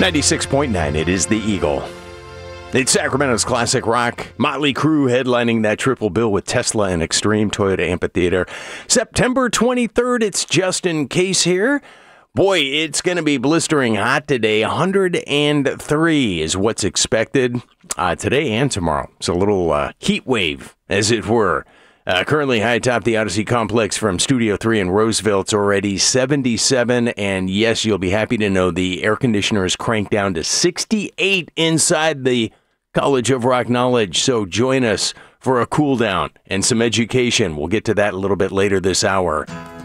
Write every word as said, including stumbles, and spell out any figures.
ninety-six point nine, it is the Eagle. It's Sacramento's classic rock. Motley Crue headlining that triple bill with Tesla and Extreme, Toyota Amphitheater. September twenty-third, it's Justin Case here. Boy, it's going to be blistering hot today. one hundred three is what's expected uh, today and tomorrow. It's a little uh, heat wave, as it were. Uh, currently high atop the Odyssey Complex from Studio three in Roseville. It's already seventy-seven, and yes, you'll be happy to know the air conditioner is cranked down to sixty-eight inside the College of Rock Knowledge. So join us for a cool down and some education. We'll get to that a little bit later this hour.